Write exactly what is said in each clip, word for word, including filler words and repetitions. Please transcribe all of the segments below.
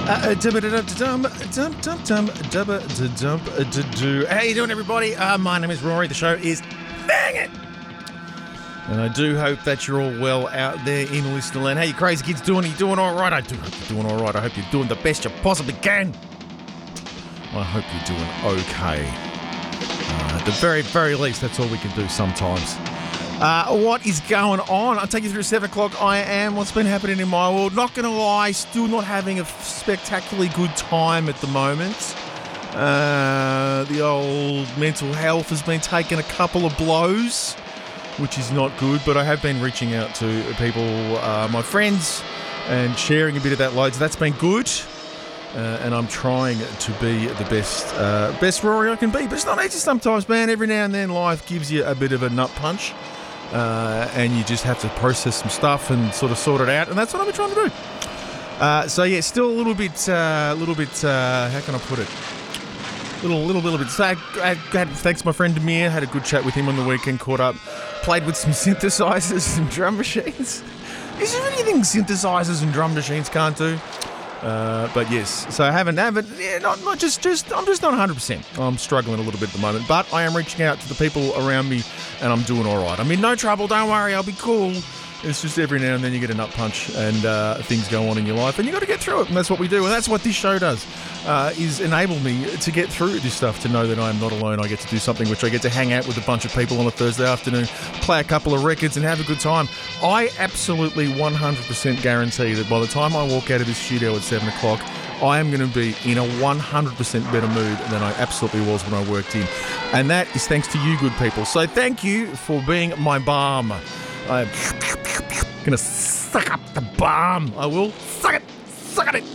Uh, dum dum dum dum dum dum dum dum. How you doing, everybody? Uh, my name is Rory. The show is Bang It, and I do hope that you're all well out there in listener land. How you crazy kids doing? Are you doing all right? I do hope you're doing all right. I hope you're doing the best you possibly can. I hope you're doing okay. Uh, at the very, very least, that's all we can do sometimes. Uh, what is going on? I'll take you through seven o'clock. I am. What's been happening in my world? Not going to lie, still not having a spectacularly good time at the moment. Uh, the old mental health has been taking a couple of blows, which is not good, but I have been reaching out to people, uh, my friends, and sharing a bit of that load. So that's been good. Uh, and I'm trying to be the best uh, best Rory I can be. But it's not easy sometimes, man. Every now and then life gives you a bit of a nut punch. Uh, and you just have to process some stuff and sort of sort it out, and that's what I've been trying to do. Uh, so yeah, still a little bit, a uh, little bit. Uh, how can I put it? Little, little, little bit. So I, I had, thanks to my friend Demir. Had a good chat with him on the weekend. Caught up, played with some synthesizers and drum machines. Is there anything synthesizers and drum machines can't do? Uh, but yes, so I haven't, haven't, yeah, not, not just, just, I'm just not one hundred percent. I'm struggling a little bit at the moment, but I am reaching out to the people around me, and I'm doing all right. I'm in no trouble. Don't worry, I'll be cool. It's just every now and then you get a nut punch, and uh, things go on in your life, and you got to get through it, and that's what we do, and that's what this show does. Uh, is enable me to get through this stuff, to know that I'm not alone. I get to do something which I get to hang out with a bunch of people on a Thursday afternoon, play a couple of records and have a good time. I absolutely one hundred percent guarantee that by the time I walk out of this studio at seven o'clock, I am going to be in a one hundred percent better mood than I absolutely was when I worked in. And that is thanks to you good people. So thank you for being my balm. I'm going to suck up the balm. I will. Suck it. Suck at it.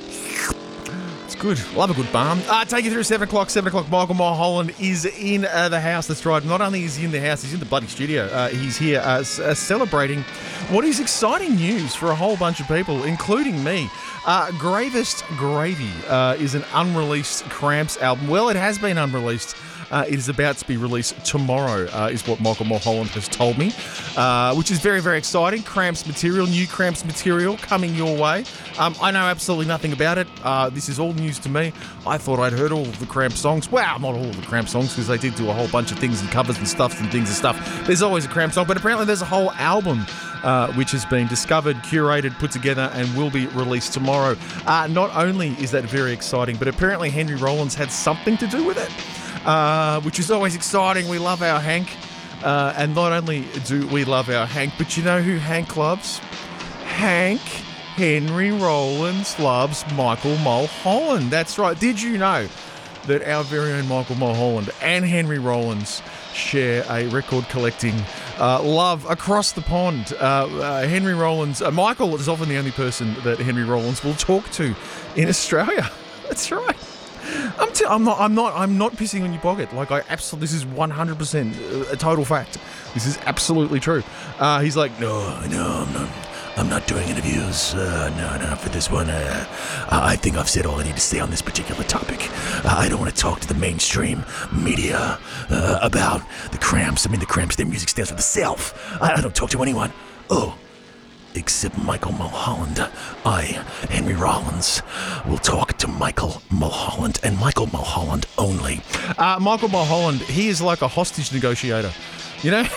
Good. Love a good balm. Uh, take you through seven o'clock. seven o'clock, Michael Mulholland is in uh, the house. That's right. Not only is he in the house, he's in the bloody studio. Uh, he's here uh, s- uh, celebrating what is exciting news for a whole bunch of people, including me. Uh, Gravest Gravy uh, is an unreleased Cramps album. Well, it has been unreleased. Uh, it is about to be released tomorrow, uh, is what Michael Mulholland has told me, uh, which is very, very exciting. Cramps material, new Cramps material coming your way. Um, I know absolutely nothing about it. Uh, this is all news to me. I thought I'd heard all of the Cramps songs. Well, not all of the Cramps songs, because they did do a whole bunch of things and covers and stuff and things and stuff. There's always a Cramps song, but apparently there's a whole album uh, which has been discovered, curated, put together, and will be released tomorrow. Uh, not only is that very exciting, but apparently Henry Rollins had something to do with it. Uh, which is always exciting. We love our Hank. Uh, and not only do we love our Hank, but you know who Hank loves? Hank Henry Rollins loves Michael Mulholland. That's right. Did you know that our very own Michael Mulholland and Henry Rollins share a record collecting uh, love across the pond? Uh, uh, Henry Rollins, uh, Michael is often the only person that Henry Rollins will talk to in Australia. That's right. I'm, t- I'm not. I'm not. I'm not pissing on your pocket. Like I absolutely. This is one hundred percent a total fact. This is absolutely true. Uh, he's like, no, no, I'm not. I'm not doing interviews. Uh, no, no, for this one. Uh, I think I've said all I need to say on this particular topic. Uh, I don't want to talk to the mainstream media uh, about the Cramps. I mean, the Cramps. Their music stands for themselves. I, I don't talk to anyone. Oh. Except Michael Mulholland. I, Henry Rollins, will talk to Michael Mulholland and Michael Mulholland only. Uh, Michael Mulholland, he is like a hostage negotiator. You know?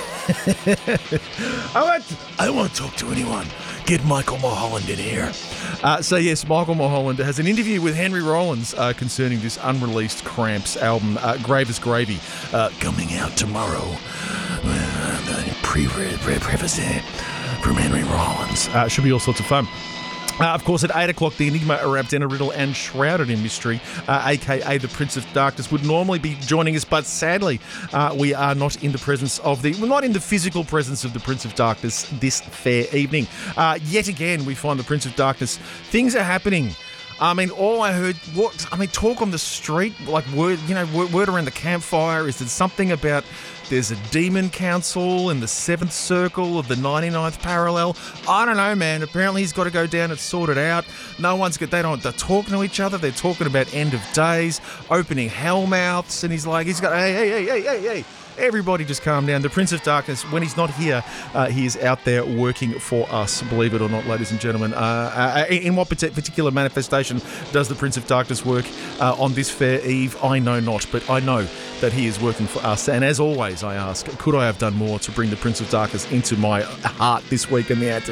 I won't, I won't talk to anyone. Get Michael Mulholland in here. Uh, so yes, Michael Mulholland has an interview with Henry Rollins uh, concerning this unreleased Cramps album, uh, Gravest Gravy, uh, coming out tomorrow. Uh, Pre-preface from Henry Rollins. Uh, should be all sorts of fun. Uh, of course, at eight o'clock, the Enigma wrapped in a riddle and shrouded in mystery, uh, a k a the Prince of Darkness, would normally be joining us, but sadly, uh, we are not in the presence of the, well, not in the physical presence of the Prince of Darkness this fair evening. Uh, yet again, we find the Prince of Darkness. Things are happening. I mean, all I heard, what I mean, talk on the street, like word, you know, word, word around the campfire is that something about There's a demon council in the seventh circle of the ninety-ninth parallel. I don't know, man. Apparently he's got to go down and sort it out. No one's got, they don't, they're talking to each other. They're talking about end of days, opening hell mouths. And he's like, he's got, hey, hey, hey, hey, hey, hey. Everybody just calm down. The Prince of Darkness, when he's not here, uh, he is out there working for us, believe it or not, ladies and gentlemen. Uh, uh, in what particular manifestation does the Prince of Darkness work uh, on this fair eve? I know not, but I know that he is working for us. And as always, I ask, could I have done more to bring the Prince of Darkness into my heart this week in the Outdoors?